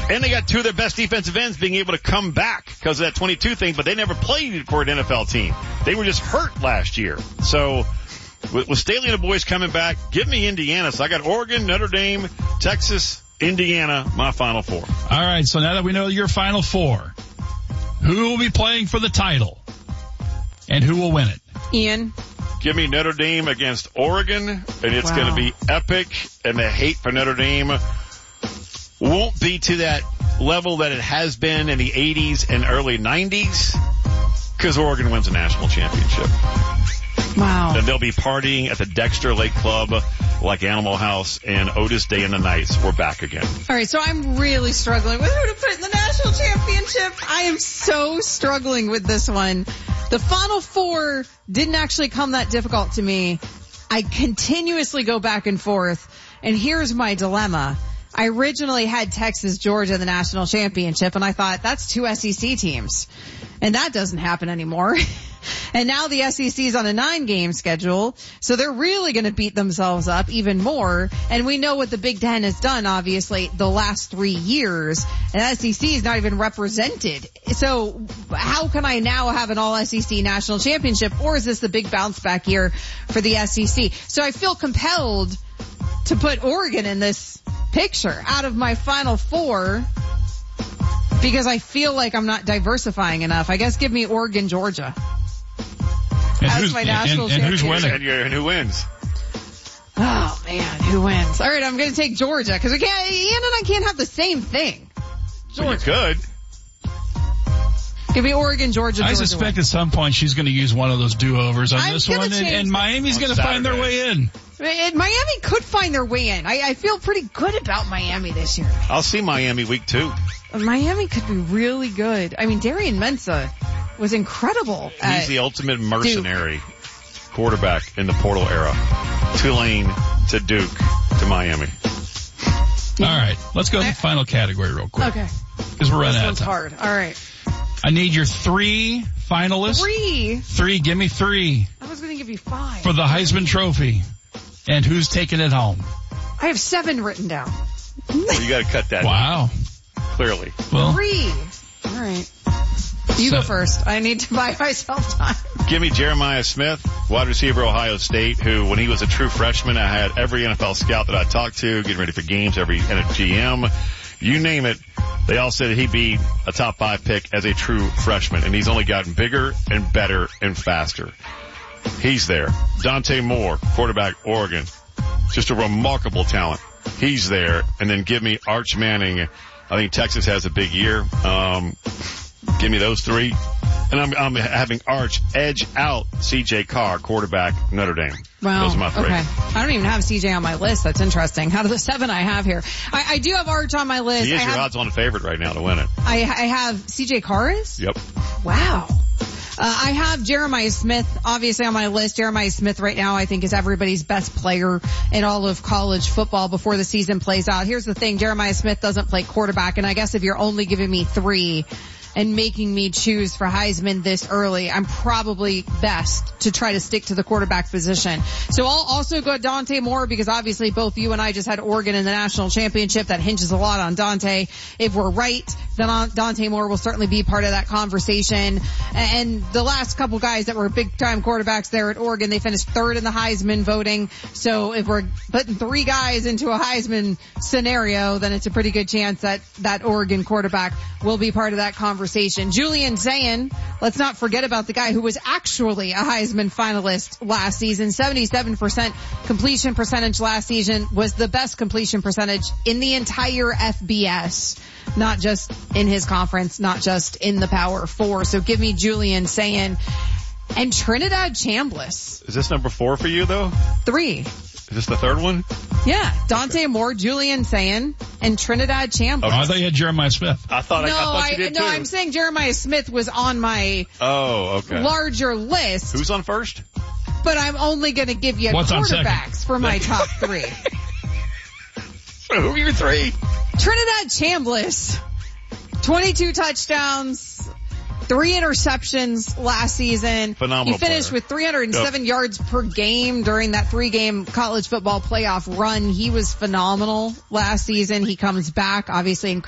And they got two of their best defensive ends being able to come back because of that 22 thing, but they never played for an NFL team. They were just hurt last year. So with Staley and the boys coming back, give me Indiana. So I got Oregon, Notre Dame, Texas, Indiana, my Final Four. All right, so now that we know your Final Four, who will be playing for the title and who will win it? Ian? Give me Notre Dame against Oregon, and it's going to be epic, and the hate for Notre Dame won't be to that level that it has been in the 80s and early 90s because Oregon wins a national championship. Wow. And they'll be partying at the Dexter Lake Club like Animal House and Otis Day and the Knights. We're back again. All right, so I'm really struggling with who to put in the national championship. I am so struggling with this one. The Final Four didn't actually come that difficult to me. I continuously go back and forth, and here's my dilemma. I originally had Texas, Georgia in the national championship, and I thought that's two SEC teams. And that doesn't happen anymore. And now the SEC's on a 9-game schedule, so they're really going to beat themselves up even more. And we know what the Big Ten has done, obviously, the last 3 years. And SEC is not even represented. So how can I now have an all-SEC national championship, or is this the big bounce back year for the SEC? So I feel compelled to put Oregon in this picture out of my Final Four because I feel like I'm not diversifying enough. I guess give me Oregon, Georgia. That's my national championship. And who's winning? And who wins? Oh, man, who wins? All right, I'm going to take Georgia because Ian and I can't have the same thing. Georgia. Well, you could. Give me Oregon, Georgia. I suspect at some point she's going to use one of those do-overs on this one, and Miami's going to find their way in. Miami could find their way in. I feel pretty good about Miami this year. I'll see Miami week 2. Miami could be really good. I mean, Darian Mensah was incredible. He's the ultimate mercenary quarterback in the portal era. Tulane to Duke to Miami. All right, let's go to the final category real quick. Okay. Because we're running out of time. Hard. All right. I need your 3 finalists. 3? Give me 3. I was going to give you 5. For the Heisman Trophy. And who's taking it home? I have 7 written down. Well, you got to cut that. Wow. Clearly. Well, 3. All right. You go first. I need to buy myself time. Give me Jeremiah Smith, wide receiver, Ohio State, who, when he was a true freshman, I had every NFL scout that I talked to, getting ready for games, every GM, you name it. They all said he'd be a top 5 pick as a true freshman, and he's only gotten bigger and better and faster. He's there. Dante Moore, quarterback, Oregon. Just a remarkable talent. He's there. And then give me Arch Manning. I think Texas has a big year. Give me those 3. And I'm having Arch edge out C.J. Carr, quarterback, Notre Dame. Wow. Those are my 3. Okay. I don't even have C.J. on my list. That's interesting. Out of the 7 I have here. I do have Arch on my list. He is your odds-on favorite right now to win it. I have C.J. Carr is? Yep. Wow. I have Jeremiah Smith, obviously, on my list. Jeremiah Smith right now, I think, is everybody's best player in all of college football before the season plays out. Here's the thing. Jeremiah Smith doesn't play quarterback, and I guess if you're only giving me 3 and making me choose for Heisman this early, I'm probably best to try to stick to the quarterback position. So I'll also go Dante Moore because obviously both you and I just had Oregon in the national championship. That hinges a lot on Dante. If we're right, then Dante Moore will certainly be part of that conversation. And the last couple guys that were big-time quarterbacks there at Oregon, they finished 3rd in the Heisman voting. So if we're putting 3 guys into a Heisman scenario, then it's a pretty good chance that that Oregon quarterback will be part of that conversation. Julian Zayin, let's not forget about the guy who was actually a Heisman finalist last season. 77% completion percentage last season, was the best completion percentage in the entire FBS. Not just in his conference, not just in the Power 4. So give me Julian Zayin and Trinidad Chambliss. Is this number 4 for you, though? 3. Is this the 3rd one? Yeah. Dante Moore, Julian Zayin, and Trinidad Chambliss. Oh, I thought you had Jeremiah Smith. I thought you did too. No, I'm saying Jeremiah Smith was on my larger list. Who's on first? But I'm only going to give you quarterbacks for my top 3. So who are your 3? Trinidad Chambliss, 22 touchdowns, 3 interceptions last season. Phenomenal. He finished with 307 yards per game during that 3-game college football playoff run. He was phenomenal last season. He comes back, obviously,